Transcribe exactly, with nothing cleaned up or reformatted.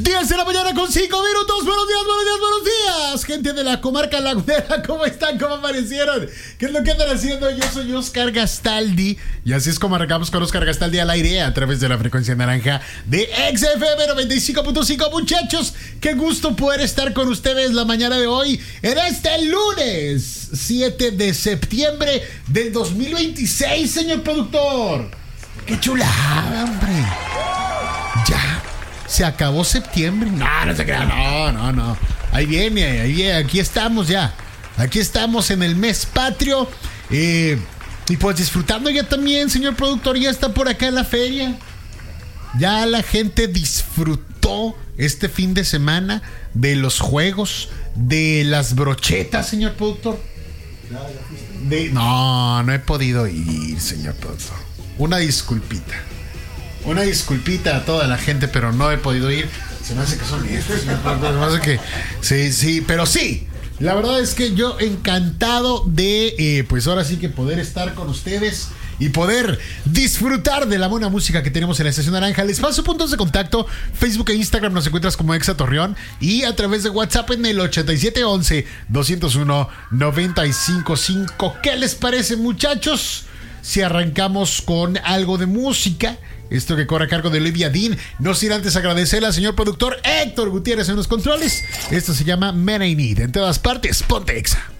diez de la mañana con cinco minutos. Buenos días, buenos días, buenos días. Gente de la comarca lagunera, ¿cómo están? ¿Cómo amanecieron? ¿Qué es lo que andan haciendo? Yo soy Oscar Gastaldi. Y así es como arrancamos con Oscar Gastaldi al aire a través de la frecuencia naranja de X F M noventa y cinco punto cinco. Muchachos, qué gusto poder estar con ustedes la mañana de hoy en este lunes siete de septiembre del dos mil veintiséis, señor productor. ¡Qué chulada, hombre! Ya se acabó septiembre. No, no se crea. No, no, no. Ahí viene, ahí viene. Aquí estamos ya. Aquí estamos en el mes patrio. Eh, y pues disfrutando ya también, señor productor. Ya está por acá en la feria. Ya la gente disfrutó este fin de semana de los juegos, de las brochetas, señor productor. De, no, no he podido ir, señor productor. Una disculpita. Una disculpita a toda la gente, pero no he podido ir. Se me hace que son estos, señor productor. Se me hace que... Sí, sí, pero sí. La verdad es que yo encantado de, eh, pues ahora sí que poder estar con ustedes y poder disfrutar de la buena música que tenemos en la Estación Naranja. Les paso puntos de contacto. Facebook e Instagram nos encuentras como Exa Torreón y a través de WhatsApp en el ochenta y siete once doscientos uno noventa y cinco cinco. ¿Qué les parece, muchachos? Si arrancamos con algo de música, esto que corre a cargo de Olivia Dean, no sin antes agradecerle al señor productor Héctor Gutiérrez en los controles. Esto se llama Men I Need. En todas partes, ponte Exa.